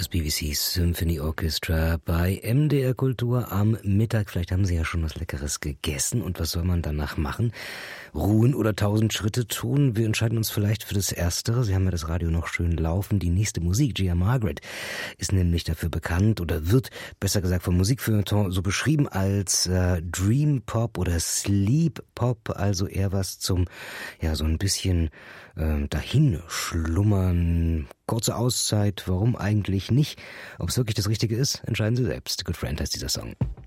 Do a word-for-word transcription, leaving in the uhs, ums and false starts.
Das B B C Symphony Orchestra bei M D R Kultur am Mittag. Vielleicht haben Sie ja schon was Leckeres gegessen. Und was soll man danach machen? Ruhen oder tausend Schritte tun? Wir entscheiden uns vielleicht für das Erstere. Sie haben ja das Radio noch schön laufen. Die nächste Musik, Gia Margaret, ist nämlich dafür bekannt oder wird, besser gesagt, vom Musikfeuilleton so beschrieben als äh, Dream Pop oder Sleep Pop. Also eher was zum, ja, so ein bisschen äh, dahinschlummern. Kurze Auszeit, warum eigentlich nicht? Ob es wirklich das Richtige ist, entscheiden Sie selbst. Good Friend heißt dieser Song.